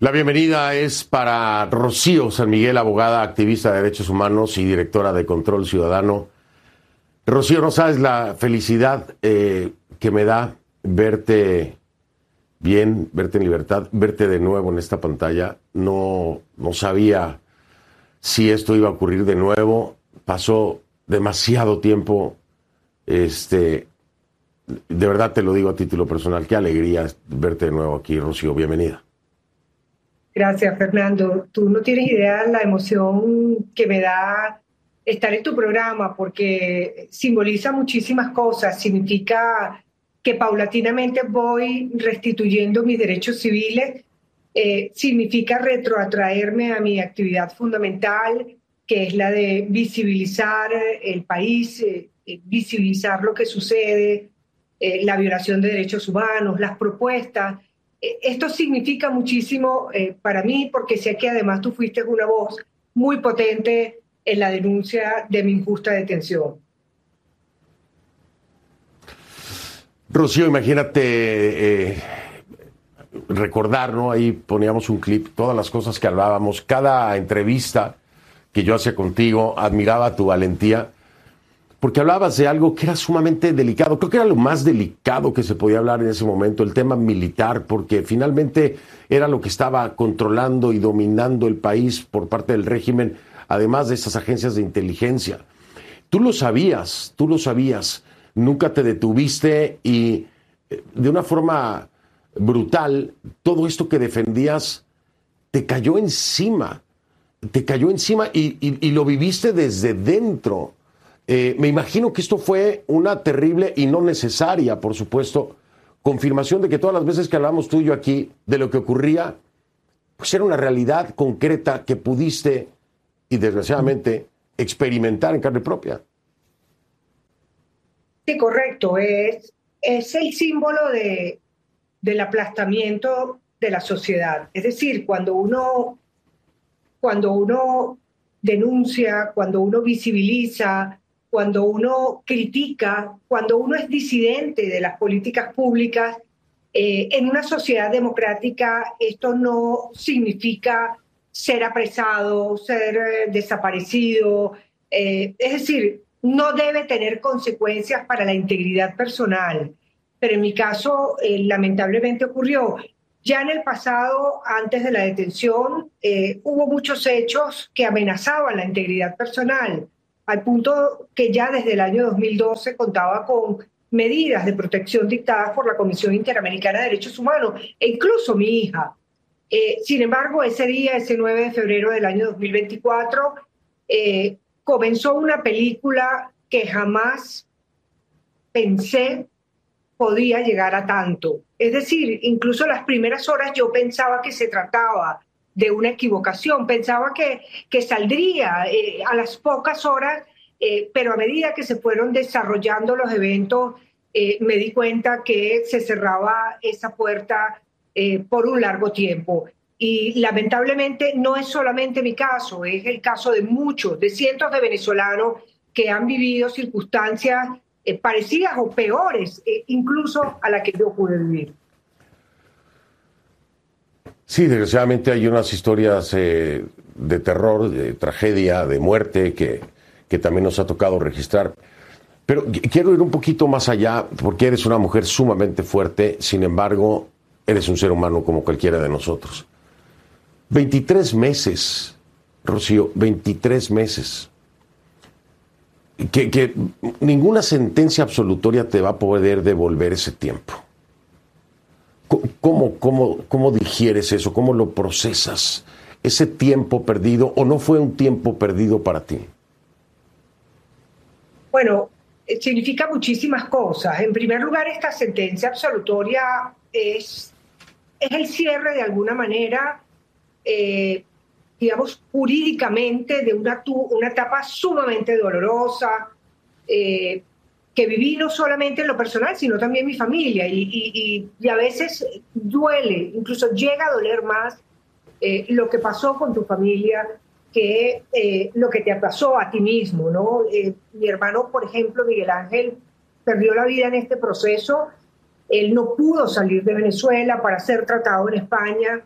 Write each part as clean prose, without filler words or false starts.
La bienvenida es para Rocío San Miguel, abogada, activista de derechos humanos y directora de Control Ciudadano. Rocío, no sabes la felicidad que me da verte bien, verte en libertad, verte de nuevo en esta pantalla. No sabía si esto iba a ocurrir de nuevo. Pasó demasiado tiempo. De verdad te lo digo a título personal. Qué alegría verte de nuevo aquí, Rocío. Bienvenida. Gracias, Fernando. Tú no tienes idea la emoción que me da estar en tu programa, porque simboliza muchísimas cosas. Significa que paulatinamente voy restituyendo mis derechos civiles. Significa retroatraerme a mi actividad fundamental, que es la de visibilizar el país, visibilizar lo que sucede, la violación de derechos humanos, las propuestas. Esto significa muchísimo para mí, porque sé que además tú fuiste una voz muy potente en la denuncia de mi injusta detención. Rocío, imagínate recordar, ¿no? Ahí poníamos un clip, todas las cosas que hablábamos, cada entrevista que yo hacía contigo, admiraba tu valentía, porque hablabas de algo que era sumamente delicado. Creo que era lo más delicado que se podía hablar en ese momento, el tema militar, porque finalmente era lo que estaba controlando y dominando el país por parte del régimen, además de estas agencias de inteligencia. Tú lo sabías, nunca te detuviste y de una forma brutal, todo esto que defendías te cayó encima y lo viviste desde dentro. Me imagino que esto fue una terrible y no necesaria, por supuesto, confirmación de que todas las veces que hablamos tú y yo aquí de lo que ocurría, pues era una realidad concreta que pudiste y desgraciadamente experimentar en carne propia. Sí, correcto. Es el símbolo del aplastamiento de la sociedad. Es decir, cuando uno denuncia, cuando uno visibiliza, cuando uno critica, cuando uno es disidente de las políticas públicas, en una sociedad democrática esto no significa ser apresado, ser desaparecido. Es decir, no debe tener consecuencias para la integridad personal. Pero en mi caso, lamentablemente ocurrió. Ya en el pasado, antes de la detención, hubo muchos hechos que amenazaban la integridad personal, al punto que ya desde el año 2012 contaba con medidas de protección dictadas por la Comisión Interamericana de Derechos Humanos, e incluso mi hija. Sin embargo, ese día, ese 9 de febrero del año 2024, comenzó una película que jamás pensé podía llegar a tanto. Es decir, incluso las primeras horas yo pensaba que se trataba de una equivocación, pensaba que saldría a las pocas horas, pero a medida que se fueron desarrollando los eventos, me di cuenta que se cerraba esa puerta por un largo tiempo. Y lamentablemente no es solamente mi caso, es el caso de muchos, de cientos de venezolanos que han vivido circunstancias parecidas o peores, incluso a la que yo pude vivir. Sí, desgraciadamente hay unas historias de terror, de tragedia, de muerte que también nos ha tocado registrar. Pero quiero ir un poquito más allá, porque eres una mujer sumamente fuerte, sin embargo, eres un ser humano como cualquiera de nosotros. 23 meses, Rocío, 23 meses. Que ninguna sentencia absolutoria te va a poder devolver ese tiempo. ¿Cómo digieres eso? ¿Cómo lo procesas? ¿Ese tiempo perdido o no fue un tiempo perdido para ti? Bueno, significa muchísimas cosas. En primer lugar, esta sentencia absolutoria es el cierre de alguna manera, digamos, jurídicamente de una etapa sumamente dolorosa, que viví no solamente en lo personal, sino también mi familia. Y a veces duele, incluso llega a doler más lo que pasó con tu familia que lo que te pasó a ti mismo, ¿no? Mi hermano, por ejemplo, Miguel Ángel, perdió la vida en este proceso. Él no pudo salir de Venezuela para ser tratado en España.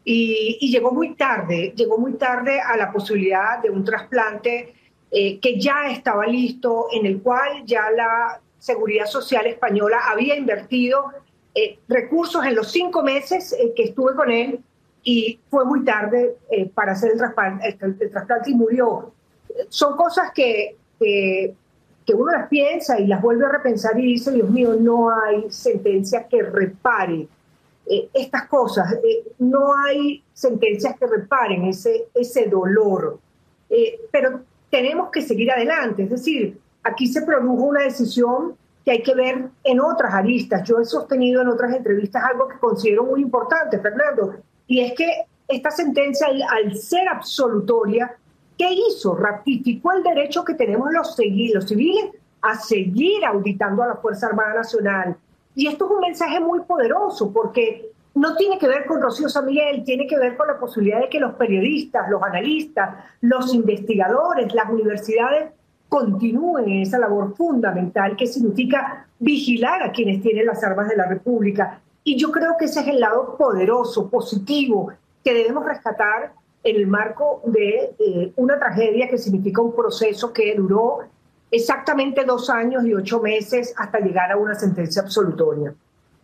y llegó muy tarde a la posibilidad de un trasplante que ya estaba listo, en el cual ya la Seguridad Social Española había invertido recursos en los 5 meses que estuve con él, y fue muy tarde para hacer el trasplante y murió. Son cosas que uno las piensa y las vuelve a repensar y dice, Dios mío, no hay sentencia que repare estas cosas, no hay sentencias que reparen ese dolor, pero tenemos que seguir adelante. Es decir, aquí se produjo una decisión que hay que ver en otras aristas. Yo he sostenido en otras entrevistas algo que considero muy importante, Fernando, y es que esta sentencia, al ser absolutoria, ¿qué hizo? Ratificó el derecho que tenemos los civiles a seguir auditando a la Fuerza Armada Nacional. Y esto es un mensaje muy poderoso, porque no tiene que ver con Rocío San Miguel, tiene que ver con la posibilidad de que los periodistas, los analistas, los investigadores, las universidades continúen en esa labor fundamental que significa vigilar a quienes tienen las armas de la República. Y yo creo que ese es el lado poderoso, positivo, que debemos rescatar en el marco de una tragedia que significa un proceso que duró exactamente 2 años y 8 meses hasta llegar a una sentencia absolutoria.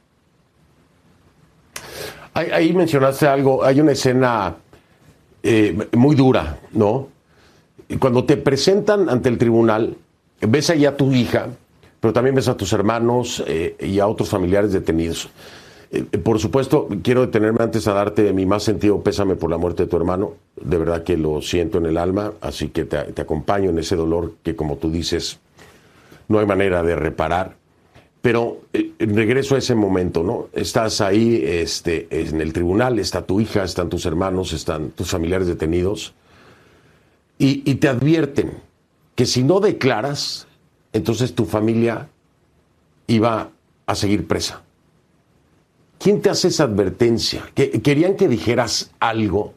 Ahí mencionaste algo, hay una escena muy dura, ¿no? Cuando te presentan ante el tribunal, ves ahí a tu hija, pero también ves a tus hermanos y a otros familiares detenidos. Por supuesto, quiero detenerme antes a darte mi más sentido pésame por la muerte de tu hermano. De verdad que lo siento en el alma, así que te acompaño en ese dolor que, como tú dices, no hay manera de reparar. Pero regreso a ese momento, ¿no? Estás ahí en el tribunal, está tu hija, están tus hermanos, están tus familiares detenidos, y te advierten que si no declaras, entonces tu familia iba a seguir presa. ¿Quién te hace esa advertencia? ¿Querían que dijeras algo?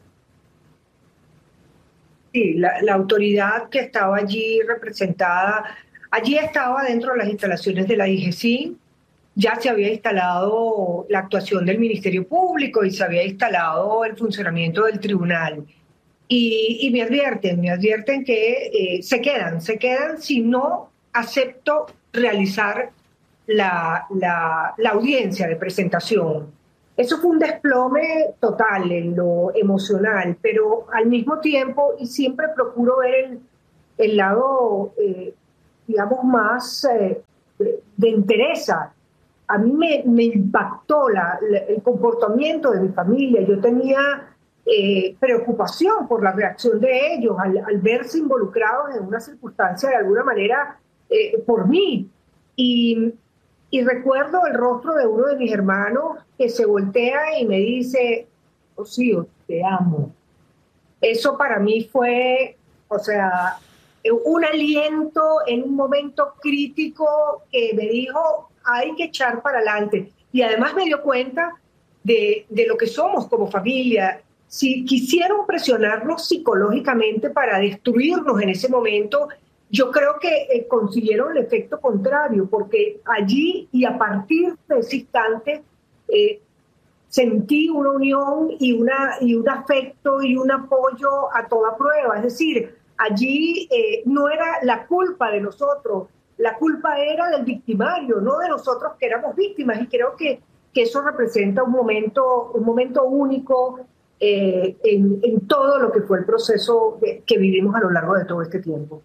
Sí, la autoridad que estaba allí representada, allí estaba dentro de las instalaciones de la DGCIN, ya se había instalado la actuación del Ministerio Público y se había instalado el funcionamiento del tribunal. Y me advierten que se quedan si no acepto realizar la audiencia de presentación. Eso fue un desplome total en lo emocional, pero al mismo tiempo, y siempre procuro ver el lado, digamos, más de entereza. A mí me impactó el comportamiento de mi familia. Yo tenía preocupación por la reacción de ellos al verse involucrados en una circunstancia de alguna manera por mí. Y recuerdo el rostro de uno de mis hermanos que se voltea y me dice, Rocío, te amo. Eso para mí fue, o sea, un aliento en un momento crítico que me dijo, hay que echar para adelante. Y además me dio cuenta de lo que somos como familia. Si quisieron presionarnos psicológicamente para destruirnos en ese momento, yo creo que consiguieron el efecto contrario, porque allí y a partir de ese instante sentí una unión y un afecto y un apoyo a toda prueba. Es decir, allí no era la culpa de nosotros, la culpa era del victimario, no de nosotros que éramos víctimas. Y creo que eso representa un momento único en todo lo que fue el proceso que vivimos a lo largo de todo este tiempo.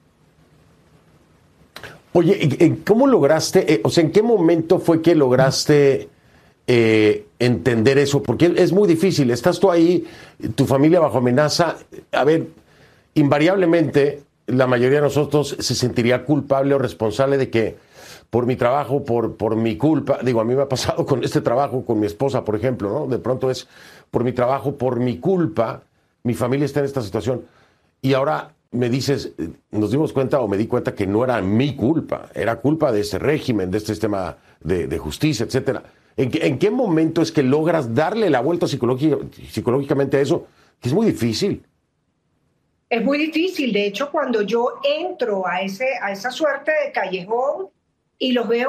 Oye, ¿cómo lograste, o sea, en qué momento fue que lograste entender eso? Porque es muy difícil, estás tú ahí, tu familia bajo amenaza. A ver, invariablemente la mayoría de nosotros se sentiría culpable o responsable de que por mi trabajo, por mi culpa, digo, a mí me ha pasado con este trabajo, con mi esposa, por ejemplo, ¿no? De pronto es por mi trabajo, por mi culpa, mi familia está en esta situación. Y ahora me dices, nos dimos cuenta o me di cuenta que no era mi culpa, era culpa de este régimen, de este sistema de justicia, etcétera. ¿En qué momento es que logras darle la vuelta psicológicamente a eso? Que es muy difícil. Es muy difícil. De hecho, cuando yo entro a esa suerte de callejón y los veo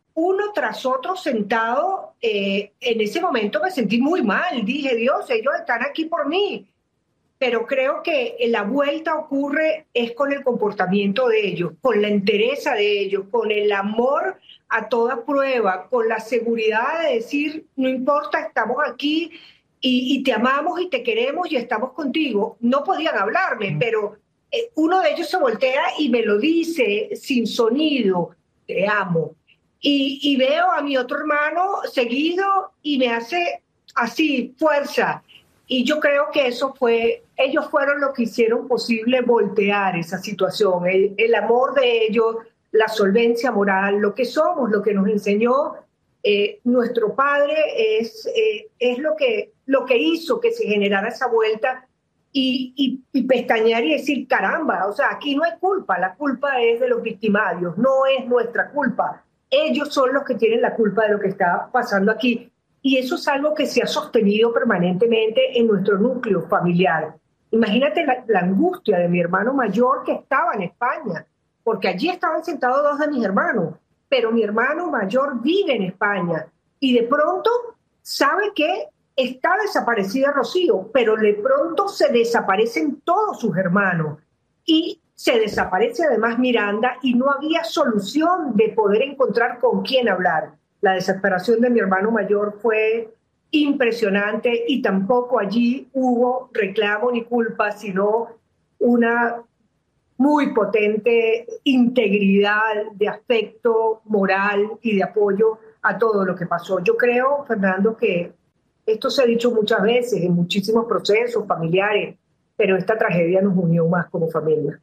uno tras otro sentado. En ese momento me sentí muy mal, dije, Dios, ellos están aquí por mí, pero creo que la vuelta ocurre es con el comportamiento de ellos, con la entereza de ellos, con el amor a toda prueba, con la seguridad de decir, no importa, estamos aquí y te amamos y te queremos y estamos contigo. No podían hablarme, pero uno de ellos se voltea y me lo dice sin sonido, te amo. Y veo a mi otro hermano seguido y me hace así, fuerza. Y yo creo que ellos fueron los que hicieron posible voltear esa situación, el amor de ellos, la solvencia moral, lo que somos, lo que nos enseñó nuestro padre es lo que hizo que se generara esa vuelta y pestañear y decir, caramba, o sea, aquí no hay culpa, la culpa es de los victimarios, no es nuestra culpa. Ellos son los que tienen la culpa de lo que está pasando aquí. Y eso es algo que se ha sostenido permanentemente en nuestro núcleo familiar. Imagínate la angustia de mi hermano mayor que estaba en España, porque allí estaban sentados dos de mis hermanos, pero mi hermano mayor vive en España y de pronto sabe que está desaparecida Rocío, pero de pronto se desaparecen todos sus hermanos y se desaparece además Miranda y no había solución de poder encontrar con quién hablar. La desesperación de mi hermano mayor fue impresionante y tampoco allí hubo reclamo ni culpa, sino una muy potente integridad de afecto moral y de apoyo a todo lo que pasó. Yo creo, Fernando, que esto se ha dicho muchas veces en muchísimos procesos familiares, pero esta tragedia nos unió más como familia.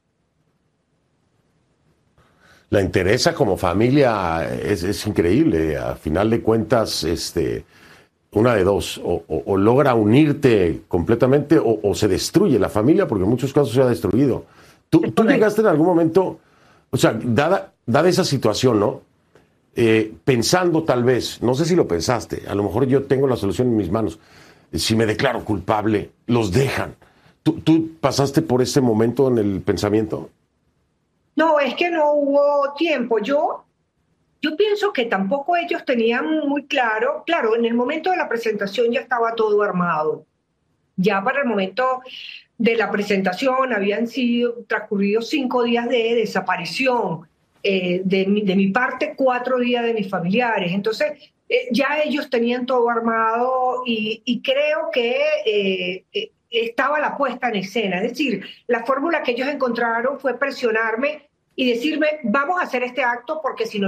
La interesa como familia es increíble. A final de cuentas, una de dos, o logra unirte completamente o se destruye la familia, porque en muchos casos se ha destruido. Tú llegaste en algún momento, o sea, dada esa situación, ¿no? Pensando tal vez, no sé si lo pensaste, a lo mejor yo tengo la solución en mis manos, si me declaro culpable, los dejan. ¿Tú pasaste por ese momento en el pensamiento? No, es que no hubo tiempo. Yo pienso que tampoco ellos tenían muy claro, en el momento de la presentación ya estaba todo armado. Ya para el momento de la presentación habían sido transcurridos 5 días de desaparición, de mi parte 4 días de mis familiares. Entonces, ya ellos tenían todo armado y creo que estaba la puesta en escena. Es decir, la fórmula que ellos encontraron fue presionarme y decirme, vamos a hacer este acto porque si no